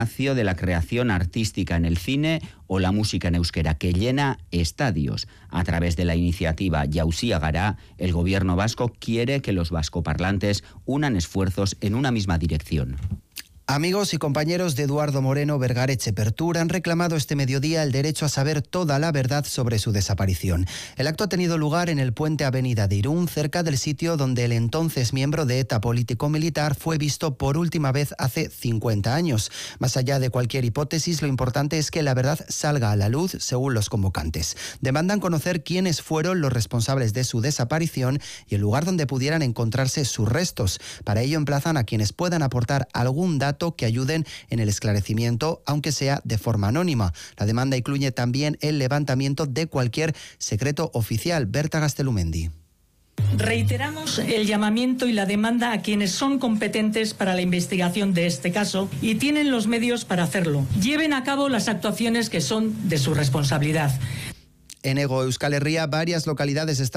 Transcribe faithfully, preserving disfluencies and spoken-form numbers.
de la creación artística en el cine o la música en euskera, que llena estadios. A través de la iniciativa Jausia Gara, el gobierno vasco quiere que los vascoparlantes unan esfuerzos en una misma dirección. Amigos y compañeros de Eduardo Moreno Vergareche Pertur han reclamado este mediodía el derecho a saber toda la verdad sobre su desaparición. El acto ha tenido lugar en el puente Avenida de Irún, cerca del sitio donde el entonces miembro de ETA político-militar fue visto por última vez hace cincuenta años. Más allá de cualquier hipótesis, lo importante es que la verdad salga a la luz, según los convocantes. Demandan conocer quiénes fueron los responsables de su desaparición y el lugar donde pudieran encontrarse sus restos. Para ello emplazan a quienes puedan aportar algún dato que ayuden en el esclarecimiento, aunque sea de forma anónima. La demanda incluye también el levantamiento de cualquier secreto oficial. Berta Gastelumendi. Reiteramos el llamamiento y la demanda a quienes son competentes para la investigación de este caso y tienen los medios para hacerlo. Lleven a cabo las actuaciones que son de su responsabilidad. En Hego Euskal Herria, varias localidades están